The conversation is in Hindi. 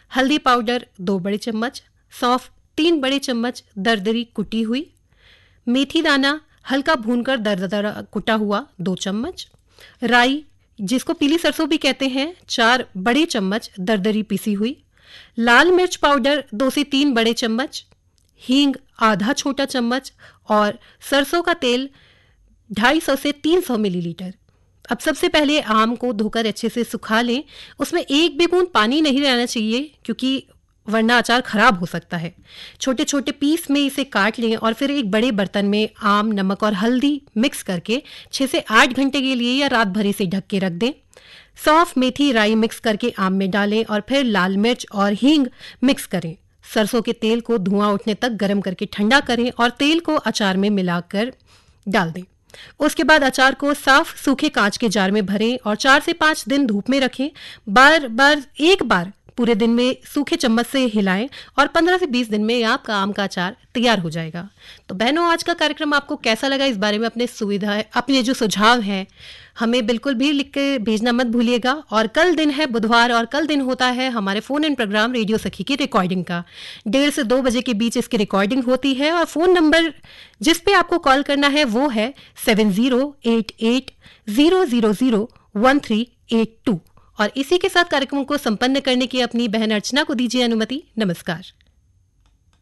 हल्दी पाउडर 2 बड़े चम्मच, सौंफ 3 बड़े चम्मच दरदरी कुटी हुई, मेथी दाना हल्का भूनकर दरदरा कुटा हुआ 2 चम्मच, राई जिसको पीली सरसों भी कहते हैं 4 बड़े चम्मच दरदरी पीसी हुई, लाल मिर्च पाउडर 2 से 3 बड़े चम्मच, हींग आधा छोटा चम्मच और सरसों का तेल 250 से 300 मिलीलीटर। अब सबसे पहले आम को धोकर अच्छे से सुखा लें। उसमें एक भी बूंद पानी नहीं रहना चाहिए क्योंकि वरना अचार खराब हो सकता है। छोटे छोटे पीस में इसे काट लें और फिर एक बड़े बर्तन में आम, नमक और हल्दी मिक्स करके 6 से 8 घंटे के लिए या रात भर इसे ढक के रख दें। सौंफ, मेथी, राई मिक्स करके आम में डालें और फिर लाल मिर्च और हींग मिक्स करें। सरसों के तेल को धुआं उठने तक गर्म करके ठंडा करें और तेल को अचार में मिलाकर डाल दें। उसके बाद अचार को साफ सूखे कांच के जार में भरें और 4 से 5 दिन धूप में रखें। एक बार पूरे दिन में सूखे चम्मच से हिलाएं और 15 से 20 दिन में आपका आम का अचार तैयार हो जाएगा। तो बहनों, आज का कार्यक्रम आपको कैसा लगा? इस बारे में अपने जो सुझाव हैं हमें बिल्कुल भी लिख के भेजना मत भूलिएगा। और कल दिन है बुधवार और कल दिन होता है हमारे फोन इन प्रोग्राम रेडियो सखी की रिकॉर्डिंग का। 1:30 से 2 बजे के बीच इसकी रिकॉर्डिंग होती है और फोन नंबर जिस पे आपको कॉल करना है वो है 7088000138 और इसी के साथ कार्यक्रम को संपन्न करने की अपनी बहन अर्चना को दीजिए अनुमति। नमस्कार।